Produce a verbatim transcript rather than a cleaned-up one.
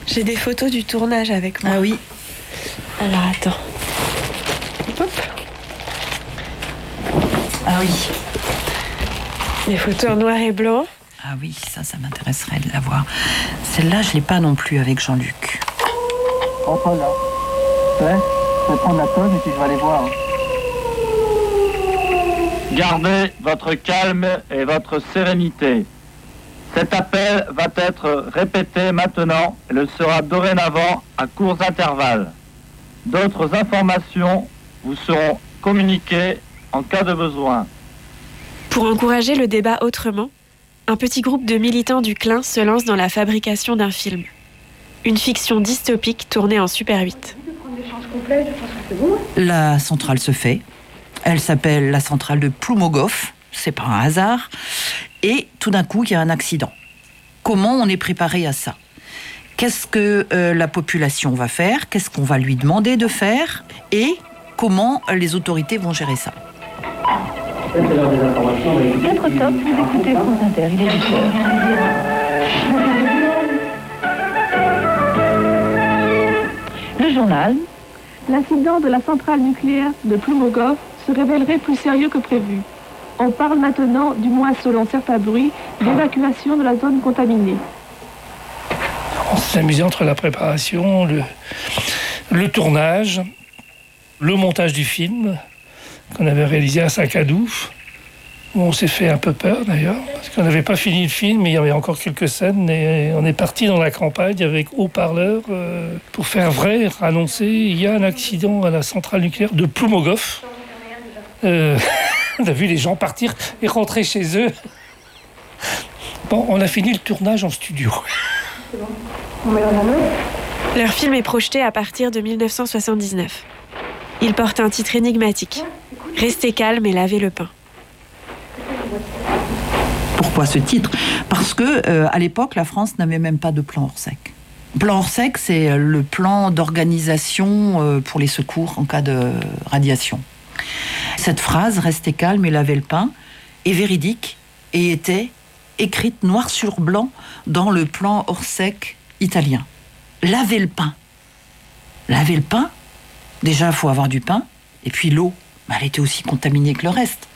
J'ai des photos du tournage avec moi. Ah oui. Alors attends. Hop. Ah oui. Des photos en noir et blanc. Ah oui, ça, ça m'intéresserait de la voir. Celle-là, je l'ai pas non plus avec Jean-Luc. Oh, pas là. Ouais, je vais prendre la tonne et puis je vais aller voir. Gardez votre calme et votre sérénité. Cet appel va être répété maintenant et le sera dorénavant à courts intervalles. D'autres informations vous seront communiquées en cas de besoin. Pour encourager le débat autrement, un petit groupe de militants du Clin se lance dans la fabrication d'un film. Une fiction dystopique tournée en Super huit. La centrale se fait. Elle s'appelle la centrale de Ploumogov. C'est pas un hasard. Et tout d'un coup, il y a un accident. Comment on est préparé à ça ? Qu'est-ce que euh, la population va faire ? Qu'est-ce qu'on va lui demander de faire ? Et comment les autorités vont gérer ça ? quatre octobre, vous écoutez France Inter, il est huit heures. Le journal. L'incident de la centrale nucléaire de Ploumogov se révélerait plus sérieux que prévu. On parle maintenant, du moins selon certains bruits, d'évacuation de la zone contaminée. On s'est amusé entre la préparation, le, le tournage, le montage du film qu'on avait réalisé à Saint-Cadou, où on s'est fait un peu peur d'ailleurs, parce qu'on n'avait pas fini le film, mais il y avait encore quelques scènes, et on est parti dans la campagne avec haut-parleur euh, pour faire vrai, annoncer il y a un accident à la centrale nucléaire de Ploumogov. Euh, on a vu les gens partir et rentrer chez eux. Bon, on a fini le tournage en studio. C'est bon. On met la main. Leur film est projeté à partir de mille neuf cent soixante-dix-neuf. Il porte un titre énigmatique. Restez calme et lavez le pain. Pourquoi ce titre ? Parce que euh, à l'époque, la France n'avait même pas de plan Orsec. Plan Orsec, c'est le plan d'organisation euh, pour les secours en cas de radiation. Cette phrase, restez calme et lavez le pain, est véridique et était écrite noir sur blanc dans le plan Orsec italien. Laver le pain. Laver le pain, déjà, il faut avoir du pain, et puis l'eau, elle était aussi contaminée que le reste.